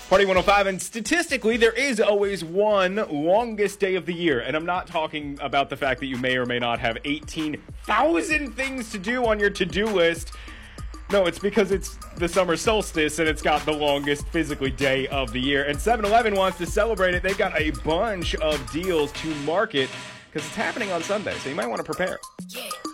Party 105, and statistically, there is always one longest day of the year. And I'm not talking about the fact that you may or may not have 18,000 things to do on your to-do list. No, it's because it's the summer solstice, and it's got the longest physically day of the year. And 7-Eleven wants to celebrate it. They've got a bunch of deals to market because it's happening on Sunday, so you might want to prepare. Yeah.